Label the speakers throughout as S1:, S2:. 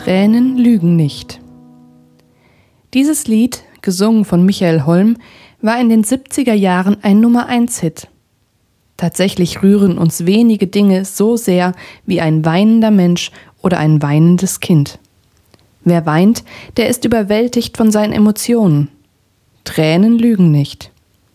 S1: Tränen lügen nicht. Dieses Lied, gesungen von Michael Holm, war in den 70er Jahren ein Nummer-1-Hit. Tatsächlich rühren uns wenige Dinge so sehr wie ein weinender Mensch oder ein weinendes Kind. Wer weint, der ist überwältigt von seinen Emotionen. Tränen lügen nicht.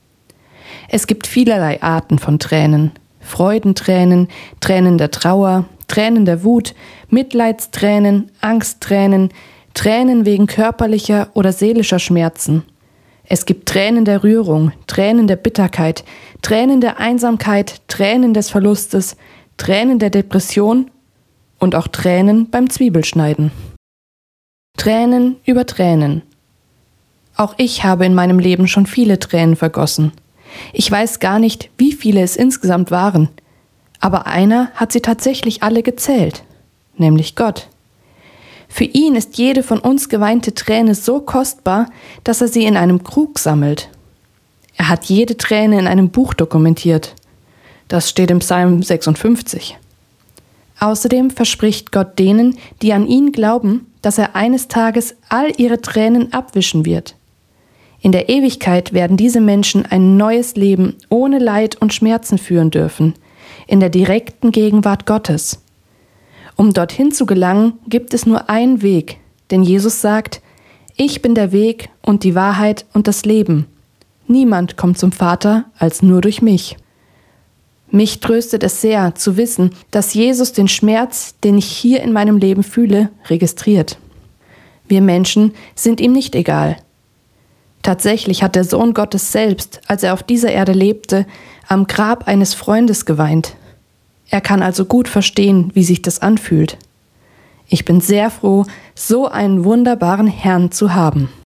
S1: Es gibt vielerlei Arten von Tränen. Freudentränen, Tränen der Trauer, Tränen der Wut, Mitleidstränen, Angsttränen, Tränen wegen körperlicher oder seelischer Schmerzen. Es gibt Tränen der Rührung, Tränen der Bitterkeit, Tränen der Einsamkeit, Tränen des Verlustes, Tränen der Depression und auch Tränen beim Zwiebelschneiden. Tränen über Tränen. Auch ich habe in meinem Leben schon viele Tränen vergossen. Ich weiß gar nicht, wie viele es insgesamt waren, aber einer hat sie tatsächlich alle gezählt, nämlich Gott. Für ihn ist jede von uns geweinte Träne so kostbar, dass er sie in einem Krug sammelt. Er hat jede Träne in einem Buch dokumentiert. Das steht im Psalm 56. Außerdem verspricht Gott denen, die an ihn glauben, dass er eines Tages all ihre Tränen abwischen wird. In der Ewigkeit werden diese Menschen ein neues Leben ohne Leid und Schmerzen führen dürfen, in der direkten Gegenwart Gottes. Um dorthin zu gelangen, gibt es nur einen Weg, denn Jesus sagt: Ich bin der Weg und die Wahrheit und das Leben. Niemand kommt zum Vater als nur durch mich. Mich tröstet es sehr, zu wissen, dass Jesus den Schmerz, den ich hier in meinem Leben fühle, registriert. Wir Menschen sind ihm nicht egal. Tatsächlich hat der Sohn Gottes selbst, als er auf dieser Erde lebte, am Grab eines Freundes geweint. Er kann also gut verstehen, wie sich das anfühlt. Ich bin sehr froh, so einen wunderbaren Herrn zu haben.